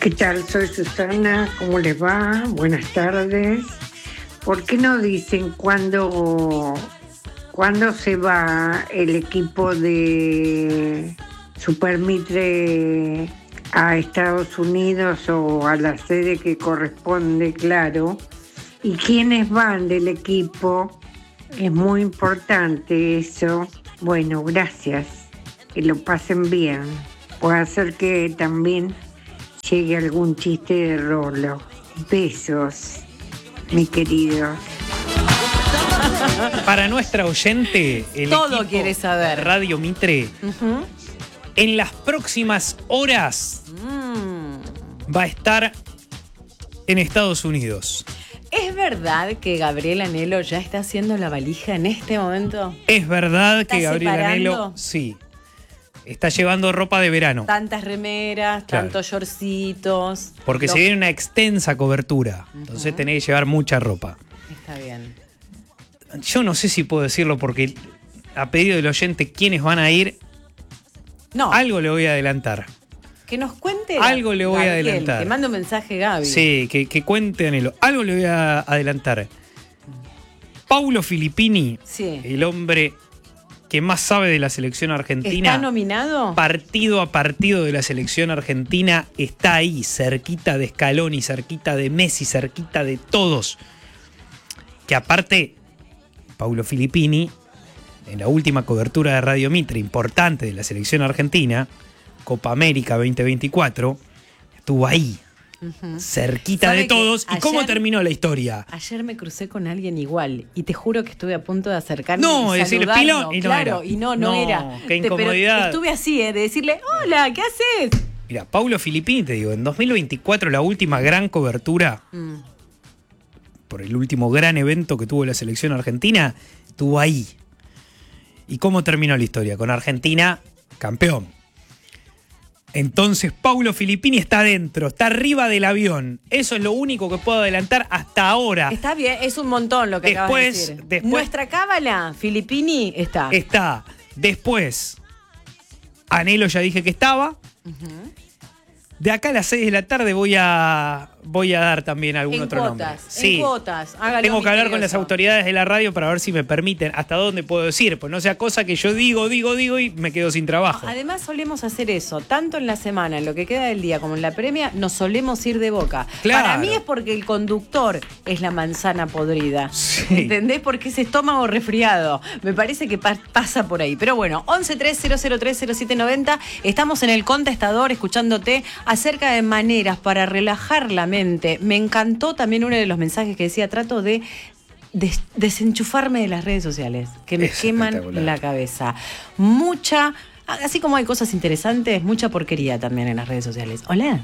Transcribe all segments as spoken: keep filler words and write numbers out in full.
¿Qué tal? Soy Susana, ¿cómo les va? Buenas tardes. ¿Por qué no dicen cuándo, cuándo se va el equipo de Super Mitre a Estados Unidos o a la sede que corresponde, claro? ¿Y quiénes van del equipo? Es muy importante eso. Bueno, gracias. Que lo pasen bien. Puede ser que también llegue algún chiste de Rolo. Besos, mi querido. Para nuestra oyente, el todo equipo quiere saber. Radio Mitre, Uh-huh. en las próximas horas Mm. va a estar en Estados Unidos. ¿Es verdad que Gabriel Anhelo ya está haciendo la valija en este momento? Es verdad ¿Está que Gabriel separando? Anhelo, sí, está llevando ropa de verano. Tantas remeras, Claro. tantos shortcitos. Porque Lo- se viene una extensa cobertura. Entonces Ujú. tenés que llevar mucha ropa. Está bien. Yo no sé si puedo decirlo porque a pedido del oyente quiénes van a ir, No, algo le voy a adelantar. que nos cuente. Algo le voy a Gabriel, adelantar. Que mande un mensaje, Gaby. Sí, que, que cuente Anhelo. Algo le voy a adelantar. Paulo Filippini, Sí. el hombre que más sabe de la selección argentina, ¿Está nominado? partido a partido de la selección argentina, está ahí, cerquita de Scaloni, cerquita de Messi, cerquita de todos. Que aparte, Paulo Filippini, en la última cobertura de Radio Mitre, importante de la selección argentina, Copa América veinte veinticuatro, estuvo ahí, Ujú. cerquita ¿Sabe de que todos. ¿Y cómo ayer- terminó la historia? Ayer me crucé con alguien igual y te juro que estuve a punto de acercarme No, y decirle, saludarlo, "Pilón", y no claro, era. y no, no, No, era. qué Te- pero incomodidad. estuve así, ¿eh? De decirle, hola, ¿qué haces? Mira, Paulo Filippini, te digo, en dos mil veinticuatro, la última gran cobertura, Mm. por el último gran evento que tuvo la selección argentina, estuvo ahí. ¿Y cómo terminó la historia? Con Argentina campeón. Entonces Paulo Filippini está adentro, está arriba del avión. Eso es lo único que puedo adelantar hasta ahora. Está bien, es un montón lo que acabas de Después- decir. después- Nuestra cábala, Filippini, está. Está después. Anhelo ya dije que estaba. Ujú. De acá a las seis de la tarde voy a voy a dar también algún En otro nombre. cuotas, en cuotas, hágalo Tengo que hablar con las misterioso. autoridades de la radio para ver si me permiten hasta dónde puedo decir, pues no sea cosa que yo digo, digo, digo y me quedo sin trabajo. Además solemos hacer eso, tanto en la semana, en lo que queda del día, como en la premia, nos solemos ir de boca. Claro. Para mí es porque el conductor es la manzana podrida. Sí. ¿Entendés? Porque es estómago resfriado. Me parece que pa- pasa por ahí. Pero bueno, once tres cero cero tres cero siete noventa, estamos en el contestador escuchándote acerca de maneras para relajar la mente. Me encantó también uno de los mensajes que decía, trato de des- desenchufarme de las redes sociales, que me Es queman espectacular. la cabeza. Mucha, así como hay cosas interesantes, mucha porquería también en las redes sociales. Hola.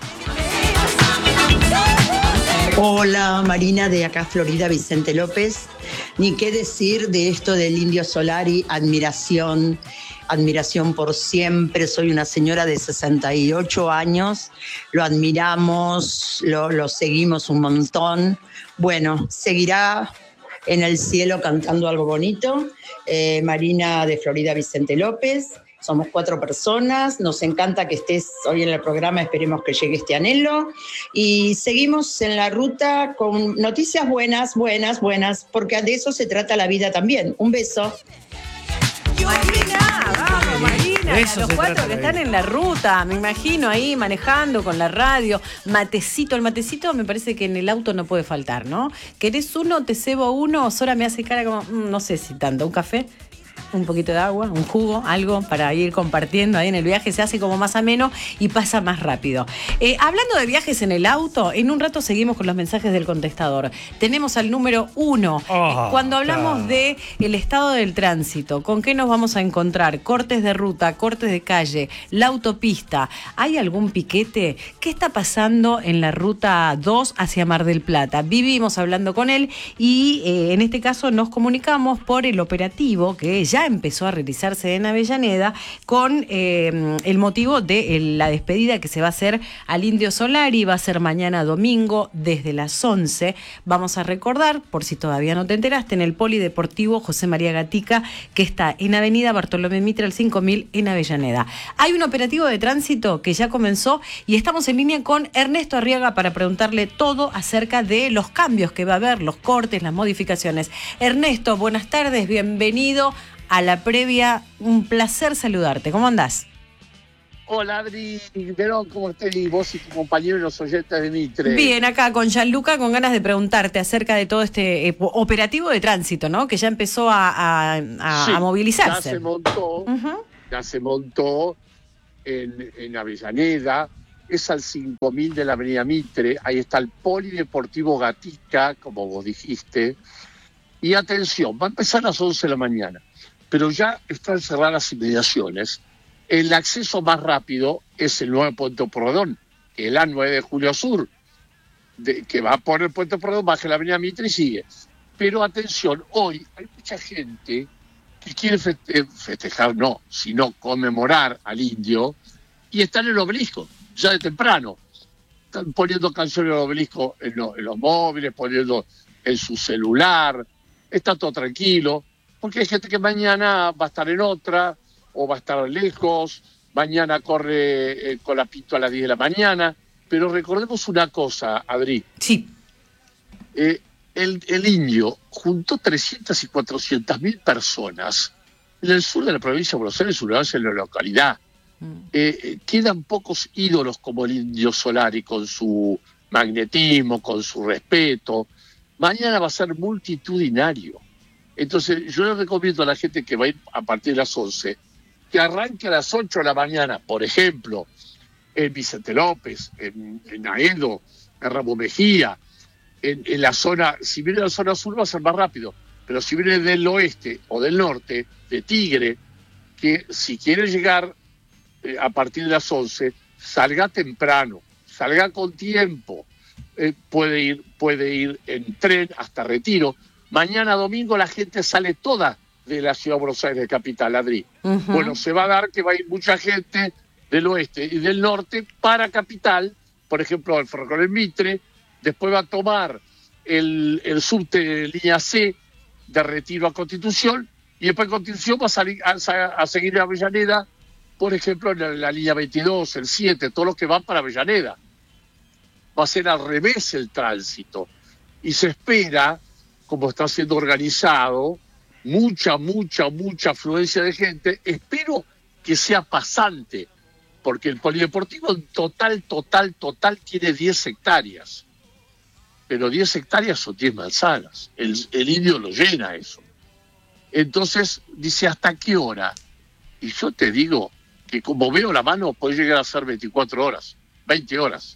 Hola, Marina de acá Florida, Vicente López. Ni qué decir de esto del Indio Solari, admiración, admiración por siempre. Soy una señora de sesenta y ocho años, lo admiramos, lo, lo seguimos un montón. Bueno, seguirá en el cielo cantando algo bonito. Eh, Marina de Florida, Vicente López. Somos cuatro personas, nos encanta que estés hoy en el programa, esperemos que llegue este anhelo. Y seguimos en la ruta con noticias buenas, buenas, buenas, porque de eso se trata la vida también. Un beso. Marina, vamos, Marina. De A eso los se cuatro trata que la están vida. en la ruta, me imagino ahí manejando con la radio. Matecito, el matecito me parece que en el auto no puede faltar, ¿no? ¿Querés uno? ¿Te cebo uno? Sora me hace cara como, mm, no sé si tanto, ¿un café? Un poquito de agua, un jugo, algo para ir compartiendo ahí en el viaje, se hace como más ameno y pasa más rápido. Eh, hablando de viajes en el auto, en un rato seguimos con los mensajes del contestador. Tenemos al número uno. Oh, Eh, Cuando hablamos claro. de el estado del tránsito, ¿con qué nos vamos a encontrar? Cortes de ruta, cortes de calle, la autopista. ¿Hay algún piquete? ¿Qué está pasando en la ruta dos hacia Mar del Plata? Vivimos hablando con él y eh, en este caso nos comunicamos por el operativo que ya ya empezó a realizarse en Avellaneda con eh, el motivo de la despedida que se va a hacer al Indio Solari. Va a ser mañana domingo desde las once. Vamos a recordar, por si todavía no te enteraste, en el Polideportivo José María Gatica, que está en Avenida Bartolomé Mitre al cinco mil en Avellaneda. Hay un operativo de tránsito que ya comenzó y estamos en línea con Ernesto Arriaga para preguntarle todo acerca de los cambios que va a haber, los cortes, las modificaciones. Ernesto, buenas tardes, bienvenido a la previa. Un placer saludarte. ¿Cómo andás? Hola, Adri Verón, ¿cómo estás? Y vos y tu compañero y los oyentes de Mitre. Bien, acá con Gianluca, con ganas de preguntarte acerca de todo este eh, operativo de tránsito, ¿no? Que ya empezó a, a, a, sí, a movilizarse. Ya se montó, uh-huh. ya se montó en, en Avellaneda, es al cinco mil de la Avenida Mitre, ahí está el Polideportivo Gatica, como vos dijiste, y atención, va a empezar a las once de la mañana, pero ya están cerradas las inmediaciones. El acceso más rápido es el nuevo Puente Porredón, que es la nueve de Julio Sur, de, que va por el Puente Porredón, baja la Avenida Mitre y sigue. Pero atención, hoy hay mucha gente que quiere feste- festejar, no, sino conmemorar al indio, y están en el obelisco, ya de temprano. Están poniendo canciones en el obelisco en, lo, en los móviles, poniendo en su celular, está todo tranquilo, porque hay gente que mañana va a estar en otra, o va a estar lejos, mañana corre eh, con la Pinto a las diez de la mañana, pero recordemos una cosa, Adri. Sí. Eh, el, el indio juntó trescientas y cuatrocientas mil personas en el sur de la provincia de Buenos Aires, una vez en la localidad. Mm. Eh, eh, quedan pocos ídolos como el Indio Solari, con su magnetismo, con su respeto. Mañana va a ser multitudinario. Entonces, yo le recomiendo a la gente que va a ir a partir de las once, que arranque a las ocho de la mañana, por ejemplo, en Vicente López, en, en Aedo, en Ramos Mejía, en, en la zona, si viene de la zona sur va a ser más rápido, pero si viene del oeste o del norte, de Tigre, que si quiere llegar eh, a partir de las once, salga temprano, salga con tiempo, eh, puede ir, puede ir en tren hasta Retiro. Mañana domingo la gente sale toda de la ciudad de Buenos Aires, de capital, Adri. Uh-huh. Bueno, se va a dar que va a ir mucha gente del oeste y del norte para capital, por ejemplo, el ferrocarril Mitre, después va a tomar el, el subte de línea C de Retiro a Constitución, y después Constitución va a, salir, a, a seguir a Avellaneda, por ejemplo, en la, la línea veintidós, el siete, todos los que van para Avellaneda. Va a ser al revés el tránsito. Y se espera, como está siendo organizado, mucha, mucha, mucha afluencia de gente. Espero que sea pasante, porque el polideportivo en total, total, total tiene diez hectáreas. Pero diez hectáreas son diez manzanas. El, el indio lo llena eso. Entonces, dice, ¿hasta qué hora? Y yo te digo que como veo la mano, puede llegar a ser veinticuatro horas, veinte horas.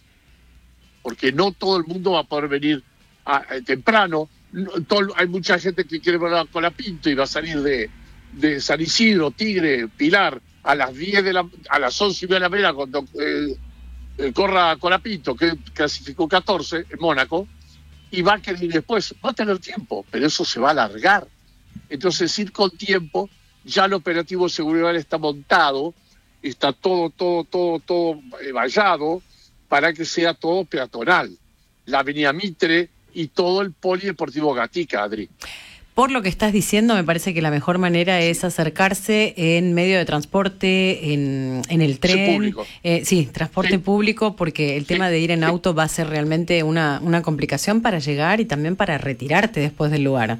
Porque no todo el mundo va a poder venir a, a, temprano. No, todo, hay mucha gente que quiere ver con la Pinto y va a salir de, de San Isidro, Tigre, Pilar, a las diez de la, a las once y media de la mañana cuando eh, eh, corra con la Pinto, que clasificó catorce en Mónaco, y va a querer después, va a tener tiempo, pero eso se va a alargar. Entonces, ir con tiempo, ya el operativo de seguridad está montado, está todo, todo, todo, todo eh, vallado para que sea todo peatonal. La Avenida Mitre y todo el Polideportivo Gatica, Adri. Por lo que estás diciendo, me parece que la mejor manera es acercarse en medio de transporte, en, en el tren. Público. Eh, sí, transporte sí. público, porque el sí. tema de ir en sí. auto va a ser realmente una, una complicación para llegar y también para retirarte después del lugar.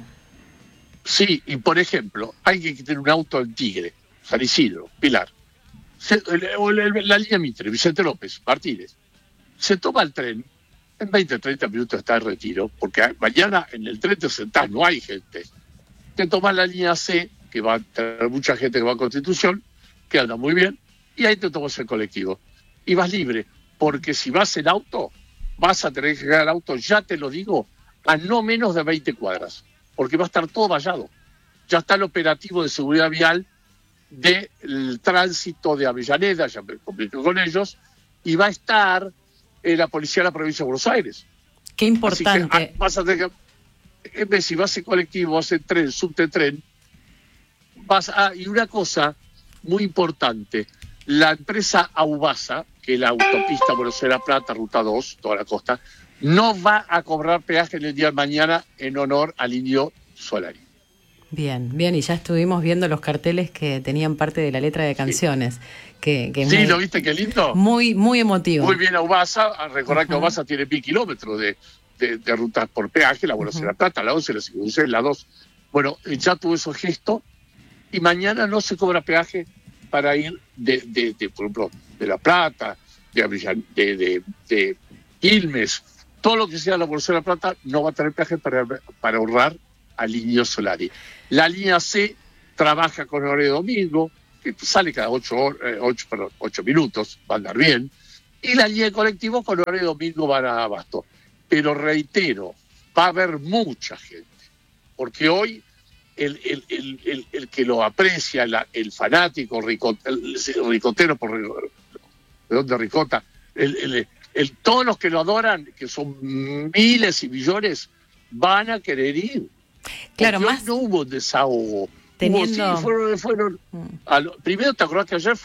Sí, y por ejemplo, hay que tener un auto en Tigre, San Isidro, Pilar, se, o la, la línea Mitre, Vicente López, Martínez. Se toma el tren, en veinte, treinta minutos está el Retiro, porque mañana en el tren te sentás, no hay gente. Te tomas la línea C, que va a tener mucha gente que va a Constitución, que anda muy bien, y ahí te tomas el colectivo. Y vas libre, porque si vas en auto, vas a tener que llegar al auto, ya te lo digo, a no menos de veinte cuadras, porque va a estar todo vallado. Ya está el operativo de seguridad vial del tránsito de Avellaneda, ya me comunico con ellos, y va a estar eh, la policía de la provincia de Buenos Aires. Qué importante. Así que, vas a tener que, en vez si vas en colectivo, vas en tren, subte tren, vas a, y una cosa muy importante, la empresa Aubasa, que es la autopista Buenos Aires-La Plata, Ruta dos, toda la costa, no va a cobrar peaje en el día de mañana en honor al Indio Solari. Bien, bien, y ya estuvimos viendo los carteles que tenían parte de la letra de canciones. Sí, que, que sí muy, ¿lo viste? Qué lindo. Muy, muy emotivo. Muy bien Aubasa, recordar uh-huh. que Aubasa tiene mil kilómetros de, de, de rutas por peaje, la Buenos Aires-La Plata, la once, la cincuenta y seis, la dos. Bueno, ya tuvo esos gestos y mañana no se cobra peaje para ir de, de, de por ejemplo, de La Plata, de, de, de, de Quilmes, todo lo que sea la Buenos Aires-La Plata no va a tener peaje para, para ahorrar al Indio Solari. La línea C trabaja con horario de domingo, que sale cada ocho, eh, ocho, perdón, ocho minutos, va a andar bien, y la línea de colectivo con horario de domingo van a Abasto. Pero reitero, va a haber mucha gente, porque hoy el, el, el, el, el que lo aprecia, la, el fanático, ricot, el, el ricotero por de dónde ricota, el, el, el, todos los que lo adoran, que son miles y millones, van a querer ir. Claro, porque más no hubo desahogo. teniendo... Hubo, sí, fueron, fueron, mm. a lo, primero, ¿te acordás que ayer fue